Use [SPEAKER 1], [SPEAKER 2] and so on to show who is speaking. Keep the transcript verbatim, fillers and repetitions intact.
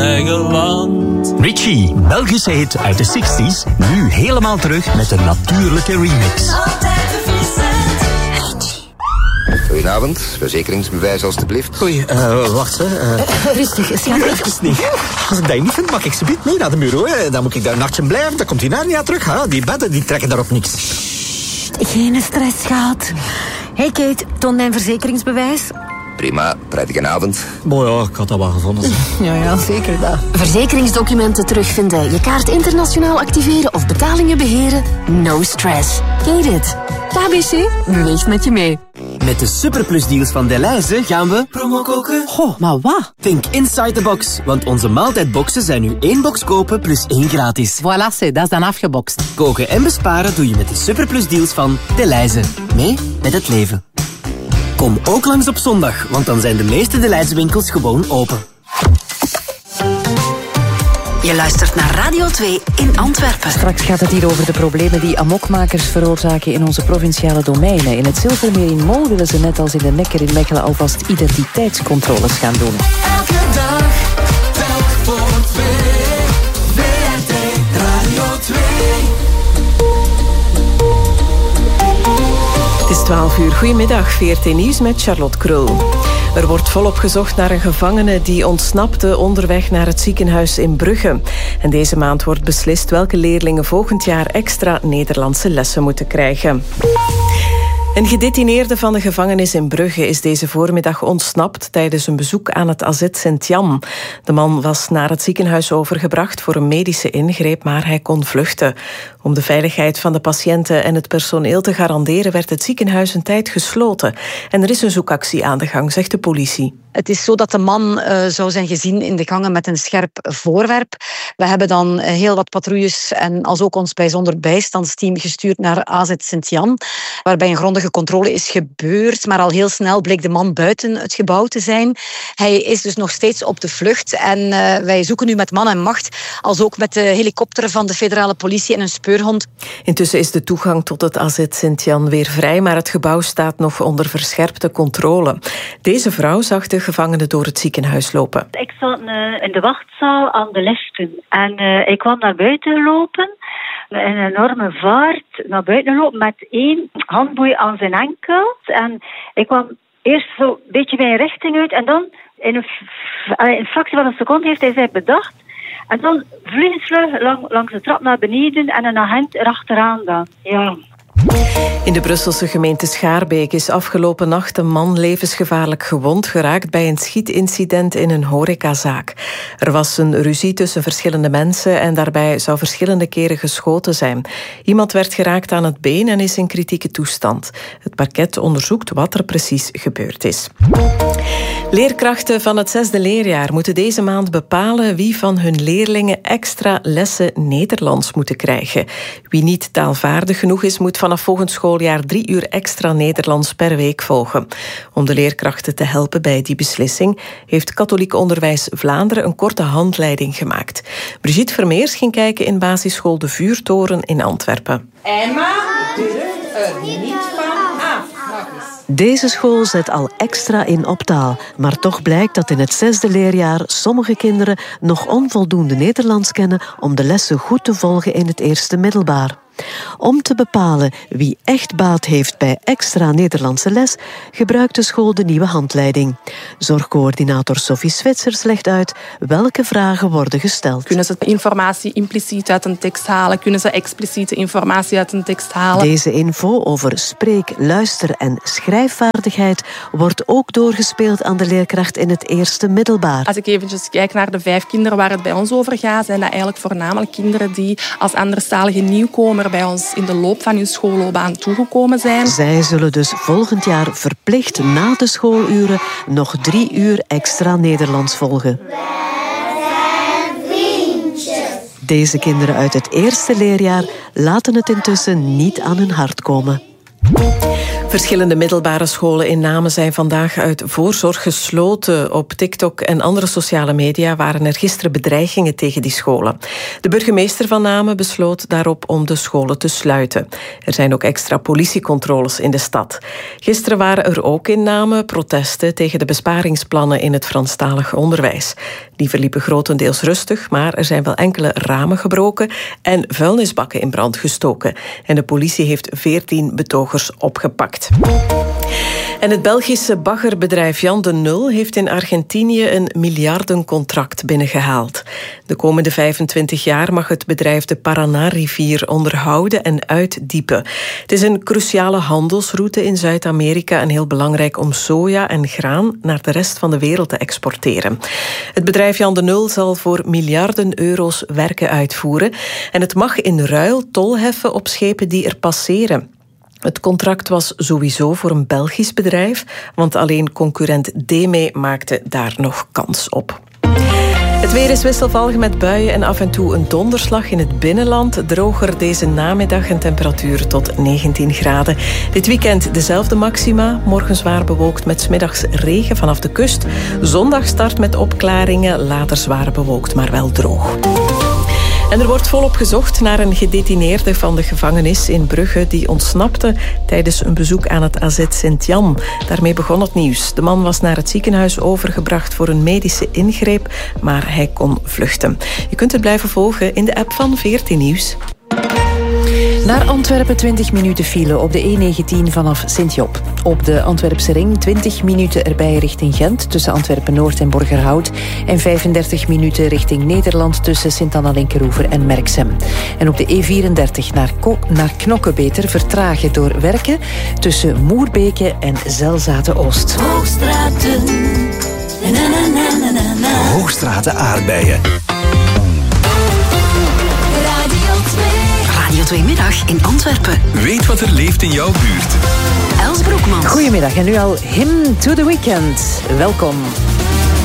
[SPEAKER 1] eigen land.
[SPEAKER 2] Richie, Belgische hit uit de zestig's, nu helemaal terug met een natuurlijke remix.
[SPEAKER 3] Altijd verfrissend.
[SPEAKER 4] Goedenavond, verzekeringsbewijs alstublieft.
[SPEAKER 2] Goeie, uh, wacht hè. Uh,
[SPEAKER 5] Rustig, schat.
[SPEAKER 2] even niet. Als ik dat niet vind, mag ik ze mee naar de bureau. Hè. Dan moet ik daar een nachtje blijven, dan komt hij naar niet aan terug. Hè. Die bedden die trekken daarop niks.
[SPEAKER 5] Sst, geen stress, schat. Hey Kate, toon mijn verzekeringsbewijs.
[SPEAKER 4] Prima, prettige avond.
[SPEAKER 2] Boah, ja, ik had dat wel gevonden.
[SPEAKER 5] Ja, ja, zeker dat.
[SPEAKER 6] Verzekeringsdocumenten terugvinden, je kaart internationaal activeren of betalingen beheren? No stress. Ken je dit? K B C leeft met je mee.
[SPEAKER 7] Met de superplusdeals van Delhaize gaan we
[SPEAKER 1] Promo koken.
[SPEAKER 7] Goh, maar wat? Think inside the box, want onze maaltijdboxen zijn nu één box kopen plus één gratis.
[SPEAKER 8] Voilà, c'est, dat is dan afgeboxt.
[SPEAKER 7] Koken en besparen doe je met de superplusdeals van Delhaize. Mee met het leven. Kom ook langs op zondag, want dan zijn de meeste Delhaize winkels gewoon open.
[SPEAKER 6] Je luistert naar Radio twee in Antwerpen.
[SPEAKER 9] Straks gaat het hier over de problemen die amokmakers veroorzaken in onze provinciale domeinen. In het Zilvermeer in Mol willen ze net als in de Necker in Mechelen alvast identiteitscontroles gaan doen.
[SPEAKER 3] Elke dag, telk voor twee. V R T Radio twee.
[SPEAKER 10] Het is twaalf uur. Goedemiddag, V R T Nieuws met Charlotte Krul. Er wordt volop gezocht naar een gevangene die ontsnapte onderweg naar het ziekenhuis in Brugge. En deze maand wordt beslist welke leerlingen volgend jaar extra Nederlandse lessen moeten krijgen. Een gedetineerde van de gevangenis in Brugge is deze voormiddag ontsnapt tijdens een bezoek aan het A Z Sint-Jan. De man was naar het ziekenhuis overgebracht voor een medische ingreep, maar hij kon vluchten. Om de veiligheid van de patiënten en het personeel te garanderen werd het ziekenhuis een tijd gesloten. En er is een zoekactie aan de gang, zegt de politie.
[SPEAKER 11] Het is zo dat de man uh, zou zijn gezien in de gangen met een scherp voorwerp. We hebben dan uh, heel wat patrouilles en als ook ons bijzonder bijstandsteam gestuurd naar A Z Sint-Jan, waarbij een grondige controle is gebeurd, maar al heel snel bleek de man buiten het gebouw te zijn. Hij is dus nog steeds op de vlucht en uh, wij zoeken nu met man en macht, als ook met de helikopter van de federale politie en een speurhond.
[SPEAKER 10] Intussen is de toegang tot het A Z Sint-Jan weer vrij, maar het gebouw staat nog onder verscherpte controle. Deze vrouw zag de gevangenen door het ziekenhuis lopen.
[SPEAKER 12] Ik zat uh, in de wachtzaal aan de liften en uh, ik kwam naar buiten lopen. In een enorme vaart naar buiten lopen met één handboei aan zijn enkel. En ik kwam eerst zo een beetje mijn richting uit en dan in een, f- in een fractie van een seconde heeft hij zich bedacht. En dan vliegensvlug lang, langs de trap naar beneden en een agent erachteraan dan. Ja.
[SPEAKER 10] In de Brusselse gemeente Schaarbeek is afgelopen nacht een man levensgevaarlijk gewond geraakt bij een schietincident in een horecazaak. Er was een ruzie tussen verschillende mensen en daarbij zou verschillende keren geschoten zijn. Iemand werd geraakt aan het been en is in kritieke toestand. Het parket onderzoekt wat er precies gebeurd is. Leerkrachten van het zesde leerjaar moeten deze maand bepalen wie van hun leerlingen extra lessen Nederlands moeten krijgen. Wie niet taalvaardig genoeg is, moet vanaf volgend schooljaar drie uur extra Nederlands per week volgen. Om de leerkrachten te helpen bij die beslissing heeft Katholiek Onderwijs Vlaanderen een korte handleiding gemaakt. Brigitte Vermeers ging kijken in basisschool De Vuurtoren in Antwerpen.
[SPEAKER 13] Emma durft er niet van af.
[SPEAKER 14] Deze school zet al extra in op taal, maar toch blijkt dat in het zesde leerjaar sommige kinderen nog onvoldoende Nederlands kennen om de lessen goed te volgen in het eerste middelbaar. Om te bepalen wie echt baat heeft bij extra Nederlandse les, gebruikt de school de nieuwe handleiding. Zorgcoördinator Sophie Zwitsers legt uit welke vragen worden gesteld.
[SPEAKER 15] Kunnen ze informatie impliciet uit een tekst halen? Kunnen ze expliciete informatie uit een tekst halen?
[SPEAKER 14] Deze info over spreek-, luister- en schrijfvaardigheid wordt ook doorgespeeld aan de leerkracht in het eerste middelbaar.
[SPEAKER 15] Als ik eventjes kijk naar de vijf kinderen waar het bij ons over gaat, zijn dat eigenlijk voornamelijk kinderen die als anderstalige nieuwkomer bij ons in de loop van hun schoolloopbaan toegekomen zijn.
[SPEAKER 14] Zij zullen dus volgend jaar verplicht na de schooluren nog drie uur extra Nederlands volgen. Deze kinderen uit het eerste leerjaar laten het intussen niet aan hun hart komen.
[SPEAKER 10] Verschillende middelbare scholen in Namen zijn vandaag uit voorzorg gesloten. Op TikTok en andere sociale media waren er gisteren bedreigingen tegen die scholen. De burgemeester van Namen besloot daarop om de scholen te sluiten. Er zijn ook extra politiecontroles in de stad. Gisteren waren er ook in Namen protesten tegen de besparingsplannen in het Franstalig onderwijs. Die verliepen grotendeels rustig, maar er zijn wel enkele ramen gebroken en vuilnisbakken in brand gestoken. En de politie heeft veertien betogers opgepakt. En het Belgische baggerbedrijf Jan de Nul heeft in Argentinië een miljardencontract binnengehaald. De komende vijfentwintig jaar mag het bedrijf de Paraná-rivier onderhouden en uitdiepen. Het is een cruciale handelsroute in Zuid-Amerika en heel belangrijk om soja en graan naar de rest van de wereld te exporteren. Het bedrijf Jan de Nul zal voor miljarden euro's werken uitvoeren en het mag in ruil tol heffen op schepen die er passeren. Het contract was sowieso voor een Belgisch bedrijf, want alleen concurrent DEME maakte daar nog kans op. Het weer is wisselvallig met buien en af en toe een donderslag in het binnenland. Droger deze namiddag en temperatuur tot negentien graden. Dit weekend dezelfde maxima. Morgen zwaar bewolkt met 's middags regen vanaf de kust. Zondag start met opklaringen, later zwaar bewolkt, maar wel droog. En er wordt volop gezocht naar een gedetineerde van de gevangenis in Brugge die ontsnapte tijdens een bezoek aan het A Z Sint-Jan. Daarmee begon het nieuws. De man was naar het ziekenhuis overgebracht voor een medische ingreep, maar hij kon vluchten. Je kunt het blijven volgen in de app van veertien Nieuws.
[SPEAKER 9] Naar Antwerpen twintig minuten file op de E negentien vanaf Sint-Job. Op de Antwerpse ring twintig minuten erbij richting Gent tussen Antwerpen-Noord en Borgerhout. En vijfendertig minuten richting Nederland tussen Sint-Anna-Linkeroever en Merksem. En op de E vierendertig naar, Ko- naar Knokkebeter vertragen door werken tussen Moerbeke en Zelzate-Oost.
[SPEAKER 3] Hoogstraten. Na, na, na, na, na, na.
[SPEAKER 16] Hoogstraten aardbeien.
[SPEAKER 6] Radio twee Middag in Antwerpen.
[SPEAKER 16] Weet wat er leeft in jouw buurt.
[SPEAKER 6] Els Broekmans.
[SPEAKER 9] Goedemiddag en nu al Hymn to the Weekend. Welkom.